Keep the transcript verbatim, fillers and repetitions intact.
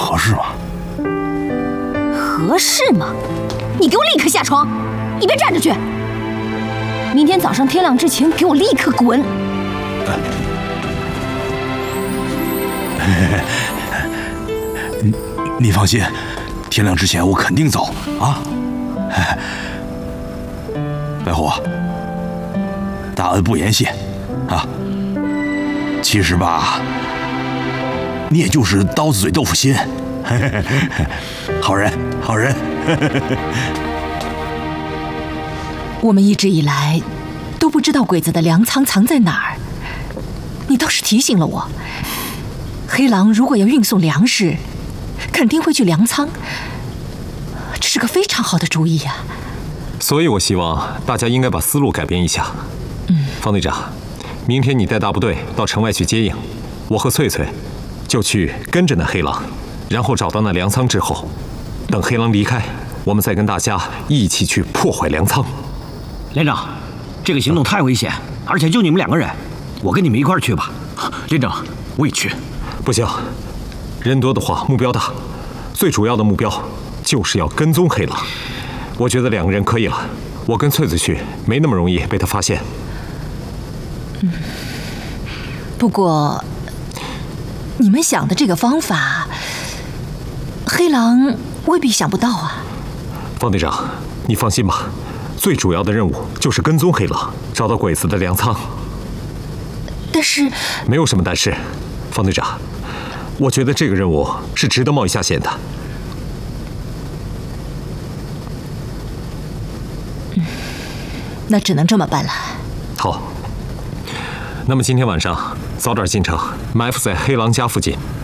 合适吗？ 合适吗？你给我立刻下床，你别站着去！明天早上天亮之前给我立刻滚！ 你你放心，天亮之前我肯定走啊！白虎，大恩不言谢啊！其实吧，你也就是刀子嘴豆腐心，好人好人。 我们一直以来都不知道鬼子的粮仓藏在哪儿，你倒是提醒了我。黑狼如果要运送粮食，肯定会去粮仓，这是个非常好的主意呀。 所以我希望大家应该把思路改变一下。 嗯， 方队长，明天你带大部队到城外去接应，我和翠翠就去跟着那黑狼，然后找到那粮仓之后，等黑狼离开，我们再跟大家一起去破坏粮仓。 连长，这个行动太危险，而且就你们两个人，我跟你们一块儿去吧。连长，我也去。 不行，人多的话目标大，最主要的目标就是要跟踪黑狼。我觉得两个人可以了，我跟翠翠去，没那么容易被他发现。 嗯，不过你们想的这个方法，黑狼未必想不到啊。 方队长，你放心吧，最主要的任务就是跟踪黑狼，找到鬼子的粮仓。 但是没有什么但是，方队长，我觉得这个任务是值得冒一下险的。 嗯，那只能这么办了。 好，那么今天晚上早点进城，埋伏在黑狼家附近，